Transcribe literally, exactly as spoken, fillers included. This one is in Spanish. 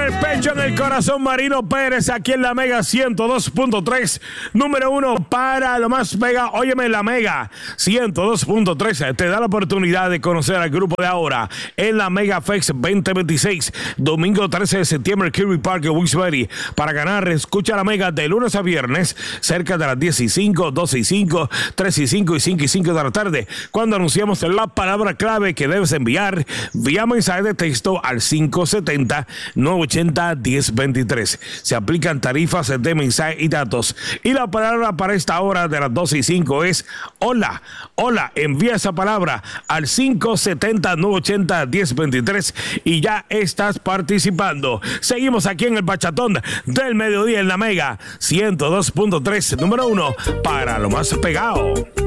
el pecho, en el corazón, Marino Pérez, aquí en la Mega ciento dos punto tres, número uno para lo más mega. Óyeme, la Mega ciento dos punto tres te da la oportunidad de conocer al grupo de ahora en la Mega Fest veinte veintiséis, domingo trece de septiembre, Kirby Park en Wilkes-Barre. Para ganar, escucha la Mega de lunes a viernes, cerca de las diez y cinco, doce y cinco, tres y cinco y cinco y cinco de la tarde, cuando anunciamos la palabra clave que debes enviar vía mensaje de texto al cinco setenta, nueve ochenta, diez veintitrés. Se aplican tarifas de mensaje y datos. Y la palabra para esta hora de las doce y cinco es hola. Hola, envía esa palabra al cinco setenta, nueve ochenta, diez veintitrés y ya estás participando. Seguimos aquí en el Bachatón del Mediodía en la Mega ciento dos punto tres, número uno para lo más pegado.